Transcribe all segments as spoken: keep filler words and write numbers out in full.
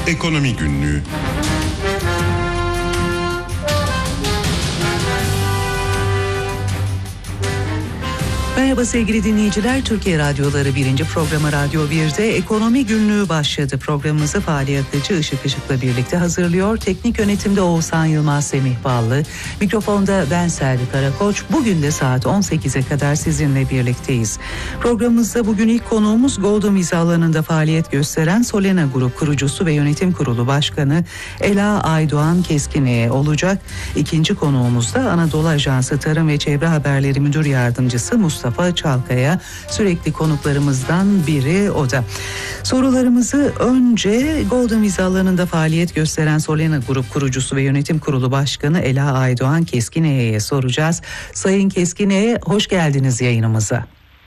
Ekonomi Günlüğü. Merhaba sevgili dinleyiciler, Türkiye Radyoları birinci programı Radyo bir'de Ekonomi Günlüğü başladı. Programımızı Fahri Akıcı Işık Işık'la birlikte hazırlıyor. Teknik yönetimde Oğuzhan Yılmaz, Semih Ballı. Mikrofonda ben Selvi Karakoç. Bugün de saat on sekize kadar sizinle birlikteyiz. Programımızda bugün ilk konuğumuz Golden Vize alanında faaliyet gösteren Solena Grup kurucusu ve yönetim kurulu başkanı Ela Aydoğan Keskine'ye olacak. İkinci konuğumuz da Anadolu Ajansı Tarım ve Çevre Haberleri Müdür Yardımcısı Mustafa Mustafa Çalkaya, sürekli konuklarımızdan biri o da. Sorularımızı önce Golden Vize alanında faaliyet gösteren Solena Grup kurucusu ve yönetim kurulu başkanı Ela Aydoğan Keskine'ye soracağız. Sayın Keskine'ye hoş geldiniz yayınımıza.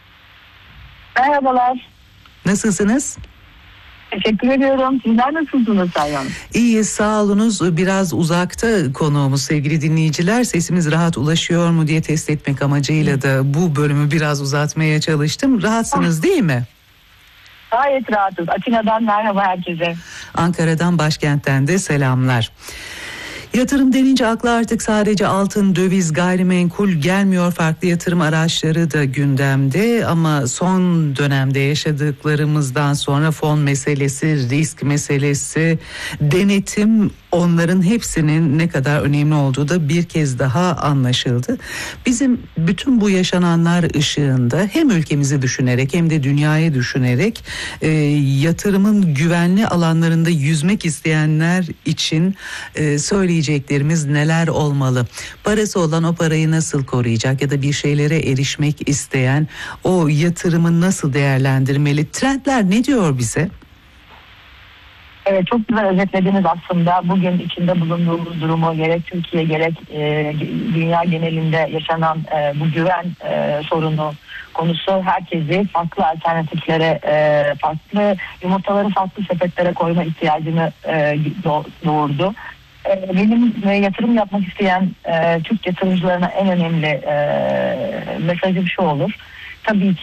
Merhabalar. Nasılsınız? Teşekkür ediyorum. Sizler nasılsınız Sayın? İyiyiz, sağ olunuz. Biraz uzakta konuğumuz sevgili dinleyiciler. Sesimiz rahat ulaşıyor mu diye test etmek amacıyla da bu bölümü biraz uzatmaya çalıştım. Rahatsınız değil mi? Gayet rahatız. Atina'dan merhaba herkese. Ankara'dan, başkentten de selamlar. Yatırım denince akla artık sadece altın, döviz, gayrimenkul gelmiyor. Farklı yatırım araçları da gündemde ama son dönemde yaşadıklarımızdan sonra fon meselesi, risk meselesi, denetim, onların hepsinin ne kadar önemli olduğu da bir kez daha anlaşıldı. Bizim bütün bu yaşananlar ışığında hem ülkemizi düşünerek hem de dünyayı düşünerek e, yatırımın güvenli alanlarında yüzmek isteyenler için e, söyleyeceklerimiz neler olmalı? Parası olan o parayı nasıl koruyacak ya da bir şeylere erişmek isteyen o yatırımı nasıl değerlendirmeli? Trendler ne diyor bize? Evet, çok güzel özetlediniz aslında. Bugün içinde bulunduğumuz durumu gerek Türkiye gerek e, dünya genelinde yaşanan e, bu güven e, sorunu konusu herkesi farklı alternatiflere, e, farklı yumurtaları farklı sepetlere koyma ihtiyacını e, doğurdu. E, benim e, yatırım yapmak isteyen e, Türk yatırımcılarına en önemli e, mesajım şu olur. Tabii ki